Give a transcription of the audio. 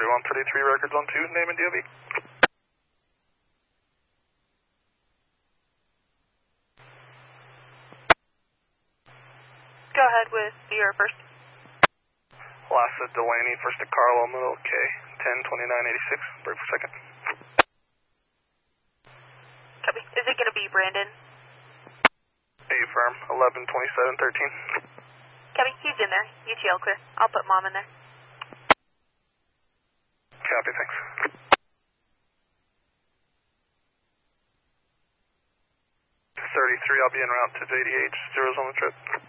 4133 records on 2, name and DOB. Go ahead with your first. Lassa Delaney, first to Carlo, middle K, 102986, break for second. Copy. Is it going to be Brandon? A firm, 112713. Copy. He's in there. UTL clear. I'll put Mom in there. Copy, thanks. 33, I'll be en route to JDH, zeros on the trip.